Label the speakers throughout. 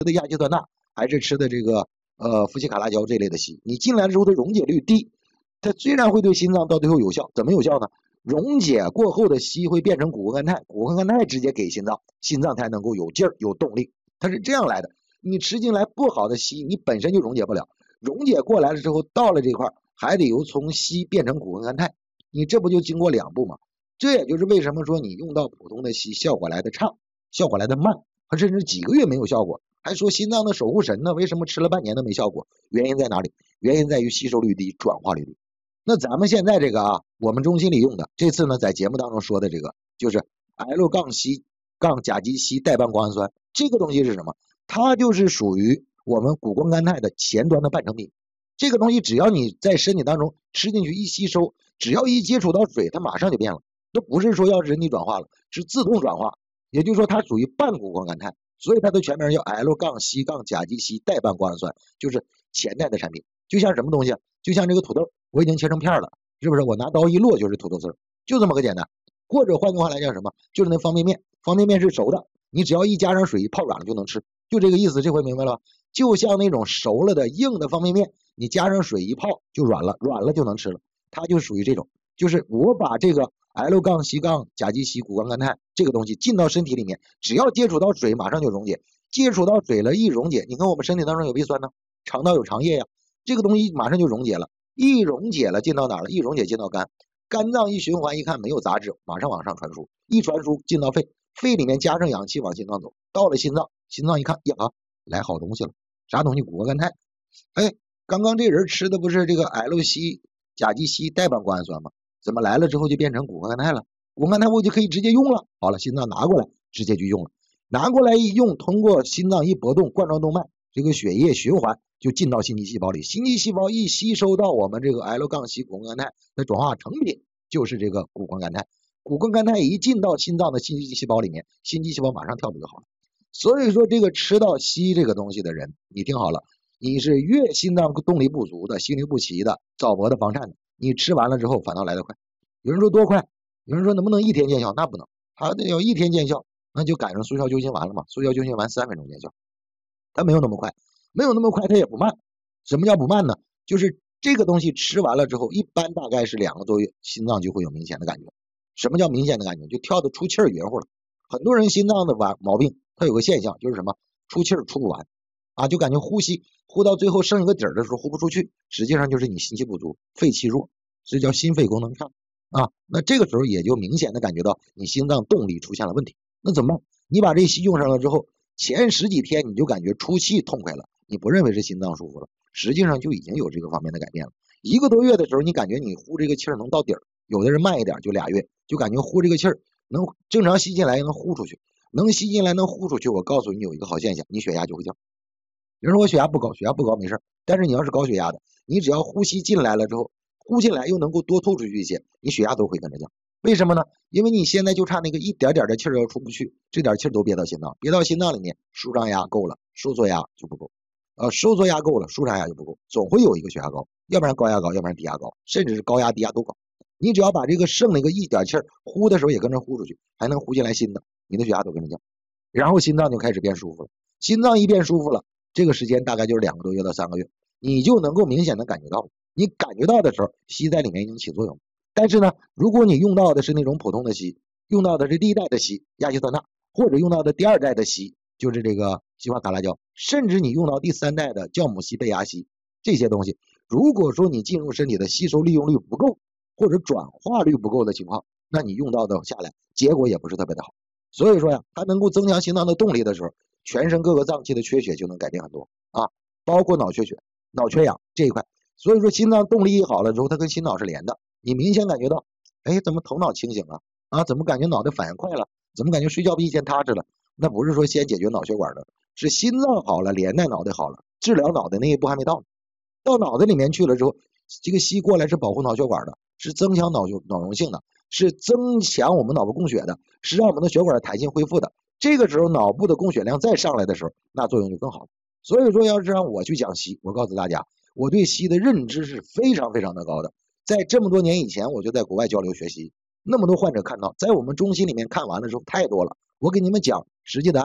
Speaker 1: 的亚基酸钠，还是吃的这个氟西卡拉胶这类的硒，你进来之后的溶解率低，它虽然会对心脏到最后有效，怎么有效呢？溶解过后的硒会变成谷胱甘肽，谷胱甘肽直接给心脏，心脏才能够有劲儿有动力，它是这样来的。你吃进来不好的硒，你本身就溶解不了，溶解过来了之后，到了这块还得由从硒变成谷胱甘肽，你这不就经过2步吗？这也就是为什么说你用到普通的硒效果来的差，效果来的慢，甚至几个月没有效果，还说心脏的守护神呢？为什么吃了半年都没效果？原因在哪里？原因在于吸收率低，转化率低。那咱们现在这个我们中心里用的，这次呢在节目当中说的这个就是 L-硒甲基硒代半胱氨酸，这个东西是什么？它就是属于我们谷胱甘肽的前端的半成品。这个东西只要你在身体当中吃进去一吸收，只要一接触到水，它马上就变了。都不是说要人体转化了，是自动转化，也就是说它属于半谷胱甘肽，所以它的全名叫 L-硒甲基硒代半胱氨酸，就是前代的产品。就像什么东西？就像这个土豆，我已经切成片了，是不是？我拿刀一落就是土豆丝，就这么个简单。或者换句话来讲什么？就是那方便面，方便面是熟的，你只要一加上水一泡软了就能吃，就这个意思。这回明白了吧？就像那种熟了的硬的方便面，你加上水一泡就软了，软了就能吃了。它就属于这种，就是我把这个 L-硒甲基硒谷胱甘肽这个东西进到身体里面，只要接触到水马上就溶解，接触到水了一溶解，你看我们身体当中有胃酸呢，肠道有肠液呀，这个东西马上就溶解了，一溶解了进到哪儿了？一溶解进到肝，肝脏一循环一看没有杂质，马上往上传输，一传输进到肺，肺里面加上氧气往心脏走，到了心脏，心脏一看呀，来好东西了，啥东西？谷胱甘肽。哎，刚刚这人吃的不是这个 L-硒甲基硒代半胱氨酸吗？怎么来了之后就变成谷胱甘肽了？谷胱甘肽我就可以直接用了。好了，心脏拿过来直接就用了，拿过来一用，通过心脏一搏动，冠状动脉这个血液循环就进到心肌细胞里，心肌细胞一吸收到我们这个 L-硒谷胱甘肽的转化成品就是这个谷胱甘肽。谷胱甘肽一进到心脏的心肌细胞里面，心肌细胞马上跳动就好了。所以说这个吃到硒这个东西的人，你听好了，你是越心脏动力不足的、心律不齐的、早搏的、房颤的，你吃完了之后反倒来得快。有人说多快？有人说能不能1天见效？那不能，它得要1天见效，那就赶上速效救心丸了嘛。速效救心丸3分钟见效，它没有那么快，没有那么快，它也不慢。什么叫不慢呢？就是这个东西吃完了之后，一般大概是2个多月，心脏就会有明显的感觉。什么叫明显的感觉？就跳得出气儿匀乎了。很多人心脏的毛病，它有个现象就是什么？出气儿出不完啊，就感觉呼吸呼到最后剩一个底儿的时候呼不出去，实际上就是你心气不足，肺气弱，这叫心肺功能差啊。那这个时候也就明显的感觉到你心脏动力出现了问题。那怎么办？你把这硒用上了之后，前10几天你就感觉出气痛快了，你不认为是心脏舒服了，实际上就已经有这个方面的改变了。1个多月的时候，你感觉你呼这个气儿能到底儿，有的人慢一点就2月，就感觉呼这个气儿能正常吸进来能呼出去，能吸进来能呼出去。我告诉你有一个好现象，你血压就会降。有人说我血压不高，血压不高没事，但是你要是高血压的，你只要呼吸进来了之后，呼进来又能够多吐出去一些，你血压都会跟着降。为什么呢？因为你现在就差那个一点点的气儿要出不去，这点气儿都憋到心脏，憋到心脏里面，舒张压够了，收缩压就不够，收缩压够了，舒张压就不够，总会有一个血压高，要不然高压高，要不然低压高，甚至是高压低压都高。你只要把这个剩那个一点气儿呼的时候也跟着呼出去，还能呼进来新的，你的血压都跟着降，然后心脏就开始变舒服了。心脏一变舒服了，这个时间大概就是2个多月到3个月，你就能够明显的感觉到了。你感觉到的时候，硒在里面已经起作用。但是呢，如果你用到的是那种普通的硒，用到的是第1代的硒亚基酸钠，或者用到的第2代的硒，就是这个西化卡拉胶，甚至你用到第3代的酵母硒、贝芽硒这些东西，如果说你进入身体的吸收利用率不够，或者转化率不够的情况，那你用到的下来结果也不是特别的好。所以说呀，它能够增强心脏的动力的时候，全身各个脏器的缺血就能改变很多啊，包括脑缺血、脑缺氧这一块。所以说心脏动力一好了之后，它跟心脑是连的，你明显感觉到，哎，怎么头脑清醒了啊？怎么感觉脑袋反应快了？怎么感觉睡觉比以前踏实了？那不是说先解决脑血管的，是心脏好了，连带脑袋好了，治疗脑袋那一步还没到呢。到脑袋里面去了之后，这个硒过来是保护脑血管的，是增强脑容性的，是增强我们脑部供血的，是让我们的血管的弹性恢复的。这个时候脑部的供血量再上来的时候，那作用就更好了。所以说，要是让我去讲硒，我告诉大家，我对硒的认知是非常非常的高的。在这么多年以前，我就在国外交流学习，那么多患者看到，在我们中心里面看完了之后太多了。我给你们讲实际的案例，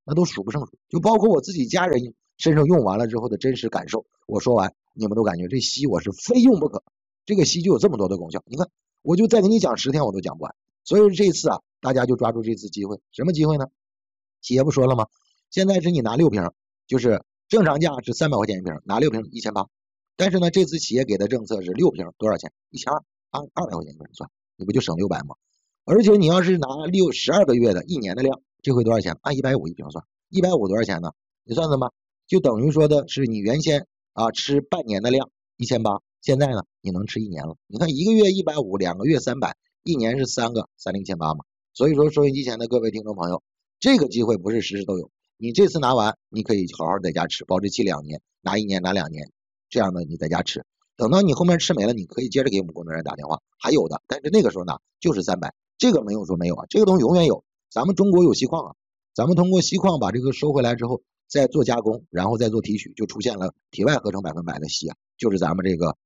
Speaker 1: 那都数不胜数。就包括我自己家人身上用完了之后的真实感受，我说完你们都感觉这硒我是非用不可，这个硒就有这么多的功效。你看，我就再给你讲10天我都讲不完。所以这次啊，大家就抓住这次机会，什么机会呢？企业不说了吗？现在是你拿6瓶，就是正常价是300块钱一瓶，拿6瓶1800。但是呢，这次企业给的政策是6瓶多少钱？1200，按200块钱一瓶算，你不就省600吗？而且你要是拿12个月的1年的量，这回多少钱？按150一瓶算，150多少钱呢？你算算吧，就等于说的是你原先吃半年的量1800，现在呢你能吃1年了。你看1个月150，2个月300，一年是3个3018嘛。所以说收音机前的各位听众朋友，这个机会不是时时都有。你这次拿完，你可以好好在家吃，保质期2年，拿1年拿2年，这样的你在家吃。等到你后面吃没了，你可以接着给我们工作人员打电话，还有的，但是那个时候呢就是300，这个没有说没有啊，这个东西永远有。咱们中国有锡矿啊，咱们通过锡矿把这个收回来之后，再做加工，然后再做提取，就出现了体外合成100%的锡啊，就是咱们这个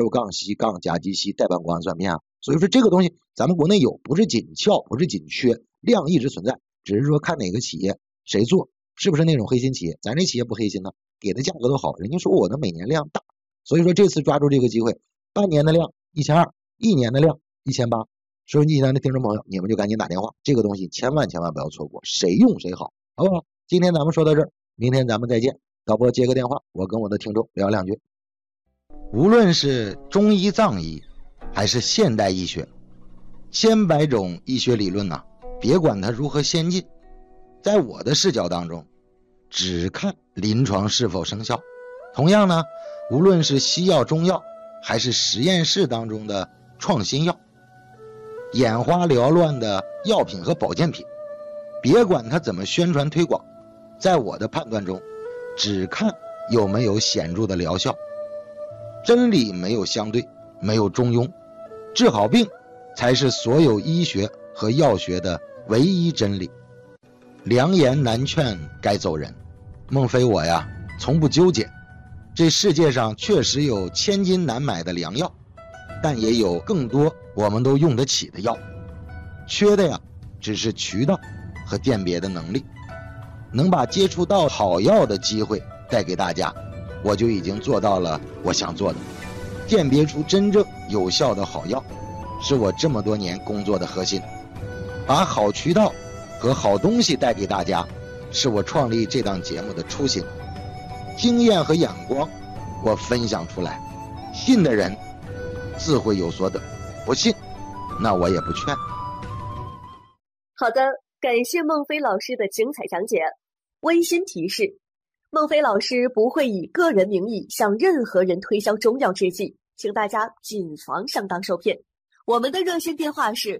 Speaker 1: L- 甲基硒代半胱氨酸片啊。所以说这个东西咱们国内有，不是紧俏，不是紧缺，量一直存在，只是说看哪个企业谁做，是不是那种黑心企业。咱这企业不黑心呢，给的价格都好，人家说我的每年量大。所以说这次抓住这个机会，半年的量1200，一年的量1800。收音机前的听众朋友，你们就赶紧打电话，这个东西千万不要错过，谁用谁好，好不好？今天咱们说到这儿，明天咱们再见。导播接个电话，我跟我的听众聊2句。无论是中医藏医还是现代医学，千百种医学理论别管它如何先进，在我的视角当中只看临床是否生效。同样呢，无论是西药中药还是实验室当中的创新药，眼花缭乱的药品和保健品，别管它怎么宣传推广，在我的判断中只看有没有显著的疗效。真理没有相对，没有中庸，治好病才是所有医学和药学的唯一真理。良言难劝该走人，孟非我呀从不纠结。这世界上确实有千金难买的良药，但也有更多我们都用得起的药，缺的呀只是渠道和鉴别的能力。能把接触到好药的机会带给大家，我就已经做到了我想做的。鉴别出真正有效的好药，是我这么多年工作的核心。把好渠道和好东西带给大家，是我创立这档节目的初心。经验和眼光我分享出来，信的人自会有所得，不信那我也不劝。
Speaker 2: 好的，感谢孟非老师的精彩讲解。温馨提示，孟非老师不会以个人名义向任何人推销中药制剂，请大家谨防上当受骗。我们的热线电话是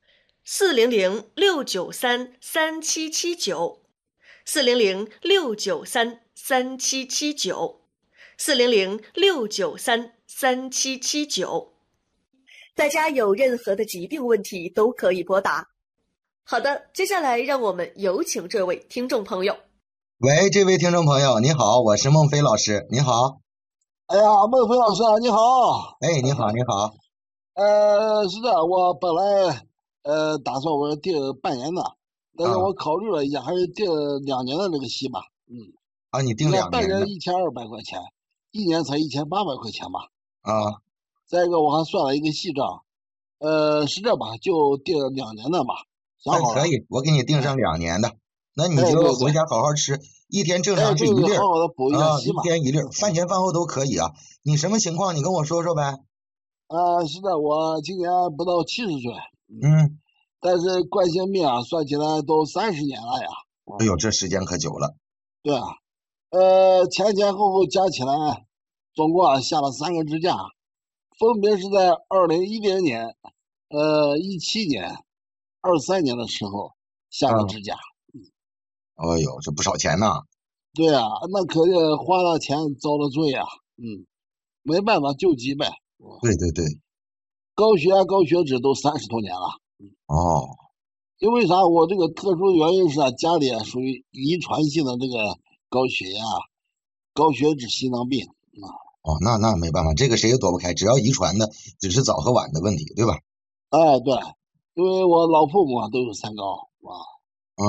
Speaker 2: 400-693-3779，400-693-3779，大家有任何的疾病问题都可以拨打。好的，接下来让我们有请这位听众朋友。
Speaker 1: 喂，这位听众朋友，你好，我是孟非老师，你好。
Speaker 3: 哎呀，孟非老师你好。
Speaker 1: 哎，你好，你好。
Speaker 3: 是的，我本来打算我订半年的，但是我考虑了一下，还是订2年的这个息吧。
Speaker 1: 你订2年的。
Speaker 3: 半年1200块钱，一年才1800块钱吧。再一个我还算了一个细账，是这吧，就订2年的吧。
Speaker 1: 那可以，我给你订上2年的，那你就回家好好吃，一天正常吃1粒，
Speaker 3: 好好的补一下息嘛，
Speaker 1: 一天1粒，饭前饭后都可以啊。你什么情况？你跟我说说呗。
Speaker 3: 是的，我今年不到70岁，但是冠心病算起来都30年了呀。
Speaker 1: 哎呦，这时间可久了。
Speaker 3: 对啊，前前后后加起来，总共下了3个支架，分别是在2010年、17年、23年的时候下的支架。
Speaker 1: 哎呦，这不少钱呐。
Speaker 3: 对啊，那可是花了钱遭了罪啊。没办法救急呗。
Speaker 1: 对对对，
Speaker 3: 高血压、高血脂都30多年了。因为啥？我这个特殊原因是家里属于遗传性的这个高血压、高血脂、心脏病。
Speaker 1: 那没办法，这个谁也躲不开，只要遗传的，只是早和晚的问题，对吧？
Speaker 3: 对，因为我老父母都有3高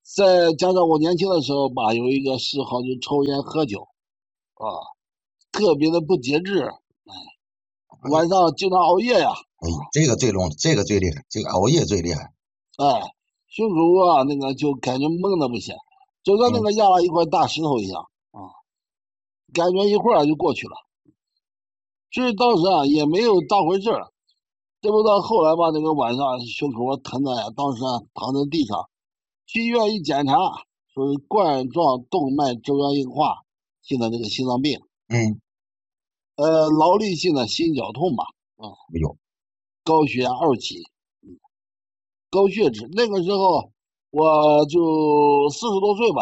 Speaker 3: 再加上我年轻的时候吧，有一个嗜好就抽烟喝酒啊，特别的不节制，晚上经常熬夜呀。
Speaker 1: 哎，这个最厉害，这个熬夜最厉害。
Speaker 3: 哎，胸口啊，那个就感觉闷的不行，就跟那个压了一块大石头一样啊，感觉一会儿就过去了。其实当时啊也没有当回事儿，这不到后来吧，那个晚上胸口疼的呀，当时啊躺在地上，去医院一检查，说是冠状动脉粥样硬化性的这个心脏病，劳力性的心绞痛吧，啊，
Speaker 1: 有
Speaker 3: 高血压2期，高血脂。那个时候我就40多岁吧，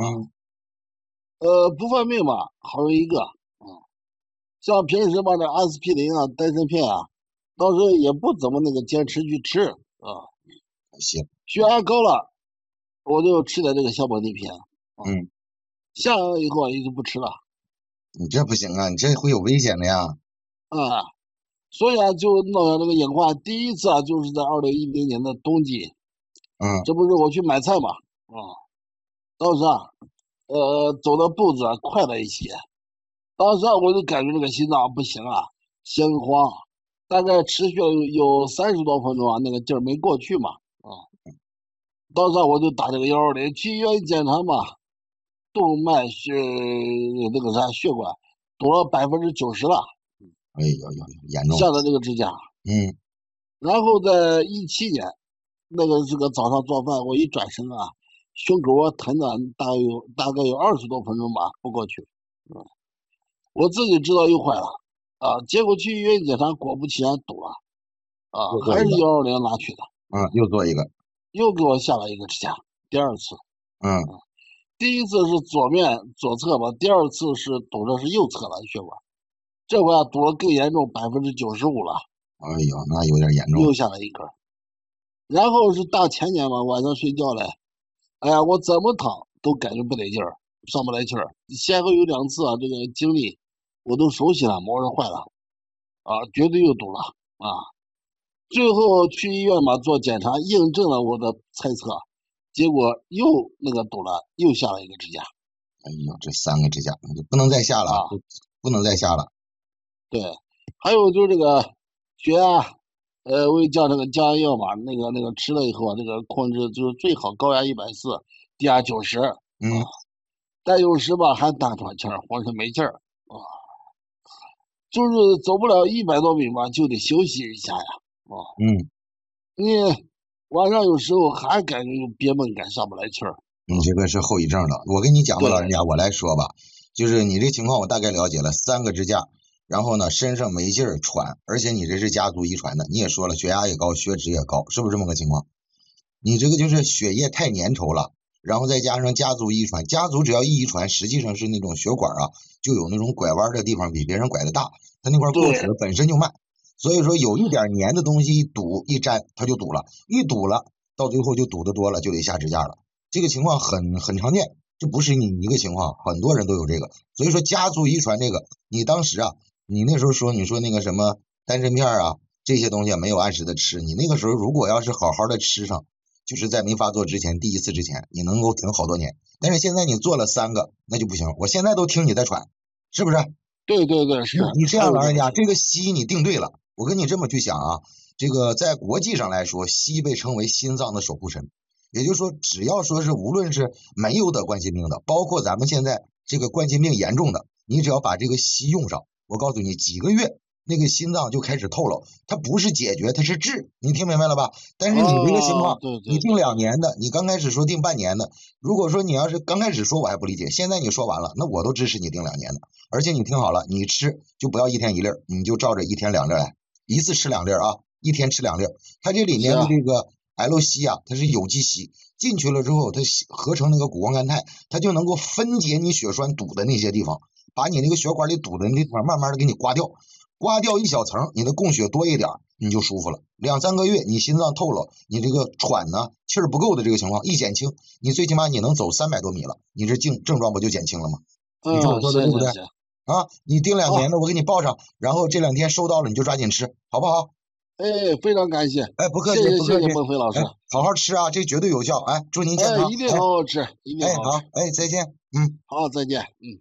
Speaker 3: 不犯病吧，好人一个，像平时吧，这阿司匹林啊、丹参片啊，当时也不怎么那个坚持去吃啊。
Speaker 1: 行，
Speaker 3: 血压高了，我就吃点这个小本地片，下来以后也就不吃了。
Speaker 1: 你这不行啊，你这会有危险的呀。
Speaker 3: 啊，所以啊，就弄上这个隐患。第一次啊，就是在2010年的冬季，这不是我去买菜嘛，当时啊，走的步子快了一些，当时啊，我就感觉这个心脏不行啊，心慌，大概持续了有30多分钟啊，那个劲儿没过去嘛，当时啊，我就打这个120，去医院一检查嘛，动脉那个啥血管堵了90%了，
Speaker 1: 哎呦呦，严重！
Speaker 3: 下的这个支架，然后在17年，那个这个早上做饭，我一转身啊，胸口啊疼的大概有20多分钟吧，不过去，我自己知道又坏了，结果去医院检查，果不其然堵了，还是120拿去的，
Speaker 1: 又做一个，
Speaker 3: 又给我下了一个支架，第2次，第一次是左侧吧，第2次是堵的是右侧的血管，这回啊堵了更严重，95%了。
Speaker 1: 哎呦，那有点严重。
Speaker 3: 又下了一根，然后是大前年吧，晚上睡觉嘞，哎呀，我怎么躺都感觉不得劲儿，上不来气儿。先后有2次啊，这个经历我都熟悉了，我说坏了，绝对又堵了啊。最后去医院嘛做检查，印证了我的猜测，结果又那个堵了，又下了一个支架。
Speaker 1: 哎呦，这3个支架你就不能再下了，不能再下了。
Speaker 3: 对，还有就是这个血压，我也降这个降压药嘛，那个吃了以后啊，这个控制就是最好高压140，低压90，但有时吧还打喘气儿，浑身没劲儿，就是走不了100多米吧，就得休息一下呀，你晚上有时候还感觉有憋闷感，上不来气儿。
Speaker 1: 你这个是后遗症了，我跟你讲吧，老人家，我来说吧，就是你这情况我大概了解了，3个支架。然后呢，身上没劲儿喘，而且你这是家族遗传的，你也说了，血压也高，血脂也高，是不是这么个情况？你这个就是血液太粘稠了，然后再加上家族遗传，家族只要一遗传，实际上是那种血管啊，就有那种拐弯的地方比别人拐的大，它那块过血本身就慢，所以说有一点粘的东西一堵一粘，它就堵了，一堵了，到最后就堵得多了，就得下支架了。这个情况很常见，这不是你一个情况，很多人都有这个，所以说家族遗传这个，你当时啊。你那时候说，你说那个什么丹参片啊，这些东西没有按时的吃。你那个时候如果要是好好的吃上，就是在没发作之前，第1次之前，你能够挺好多年。但是现在你做了3个，那就不行。我现在都听你在喘，是不是？
Speaker 3: 对对对，是。
Speaker 1: 你这样老人家，这个西你定对了。我跟你这么去想啊，这个在国际上来说，西被称为心脏的守护神。也就是说，只要说是无论是没有得冠心病的，包括咱们现在这个冠心病严重的，你只要把这个西用上。我告诉你，几个月那个心脏就开始透了，它不是解决，它是治，你听明白了吧？但是你这个情况，你定2年的，你刚开始说定半年的，如果说你要是刚开始说我还不理解，现在你说完了，那我都支持你定2年的。而且你听好了，你吃就不要1天1粒，你就照着1天2粒来，一次吃2粒啊，1天吃2粒。它这里面的这个 L 烯啊，它是有机烯，进去了之后，它合成那个谷胱甘肽，它就能够分解你血栓堵的那些地方。把你那个血管里堵的那地方慢慢的给你刮掉，刮掉一小层，你的供血多一点，你就舒服了。2、3个月，你心脏透了，你这个喘呢，气儿不够的这个情况一减轻，你最起码你能走300多米了，你这症状不就减轻了吗？你说我说的对不对？你定2年的，我给你报上，然后这2天收到了你就抓紧吃，好不好？
Speaker 3: 哎，非常感谢，
Speaker 1: 哎，不客气，
Speaker 3: 谢谢
Speaker 1: 不客气，
Speaker 3: 孟非老师，
Speaker 1: 哎，好好吃啊，这绝对有效，哎，祝您健康，
Speaker 3: 一定好好吃，一定
Speaker 1: 哎，
Speaker 3: 好好吃，
Speaker 1: 好，哎，再见，嗯。
Speaker 3: 好，再见，嗯。